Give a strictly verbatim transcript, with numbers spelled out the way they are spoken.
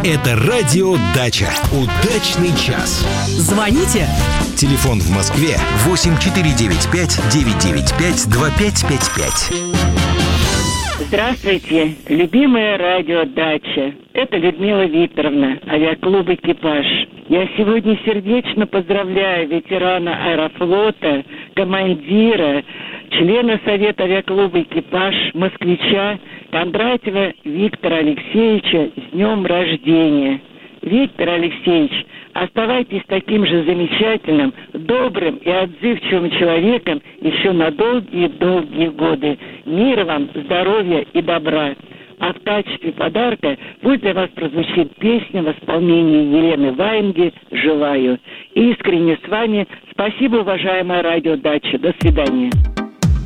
Это радио «Дача». Удачный час. Звоните. Телефон в Москве восемь четыре девять пять девять девять пять два пять пять пять. Здравствуйте, любимое радио «Дача». Это Людмила Викторовна, авиаклуб «Экипаж». Я сегодня сердечно поздравляю ветерана Аэрофлота, командира, члена Совета авиаклуба «Экипаж», москвича Кондратьева Виктора Алексеевича с днем рождения. Виктор Алексеевич, оставайтесь таким же замечательным, добрым и отзывчивым человеком еще на долгие-долгие годы. Мира вам, здоровья и добра. А в качестве подарка пусть для вас прозвучит песня в исполнении Елены Ваенги «Желаю». Искренне с вами. Спасибо, уважаемая радио «Дача». До свидания.